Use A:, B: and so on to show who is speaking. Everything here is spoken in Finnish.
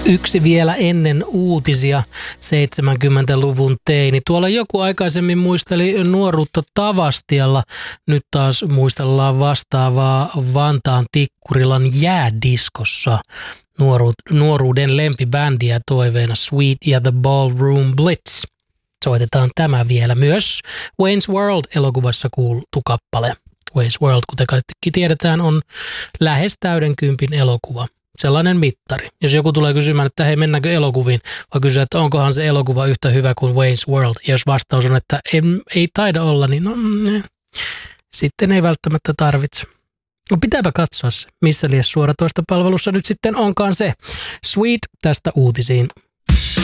A: Yksi vielä ennen uutisia, 70-luvun teini. Tuolla joku aikaisemmin muisteli nuoruutta Tavastialla. Nyt taas muistellaan vastaavaa Vantaan Tikkurilan jäädiskossa. Nuoruuden lempibändiä toiveena Sweet ja The Ballroom Blitz. Soitetaan tämä vielä. Myös Wayne's World-elokuvassa kuultu kappale. Wayne's World, kuten kaikki tiedetään, on lähes täyden kympin elokuva. Sellainen mittari. Jos joku tulee kysymään, että hei, mennäänkö elokuviin, vai kysyä, että onkohan se elokuva yhtä hyvä kuin Wayne's World. Ja jos vastaus on, että ei taida olla, niin sitten ei välttämättä tarvitse. No pitääpä katsoa se, missä liian suoratoistopalvelussa nyt sitten onkaan se. Sweet tästä uutisiin.